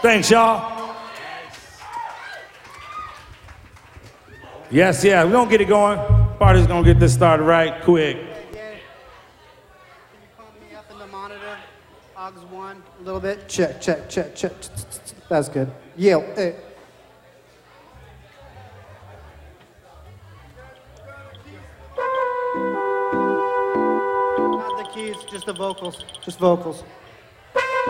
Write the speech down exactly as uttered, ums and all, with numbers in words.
Thanks, y'all. Yes, yeah, we're gonna get it going. Party's gonna get this started right quick. Yeah. Can you pump me up in the monitor? Aux one, a little bit. Check, check, check, check. That's good. Yeah. Hey. Not the keys, just the vocals. Just vocals.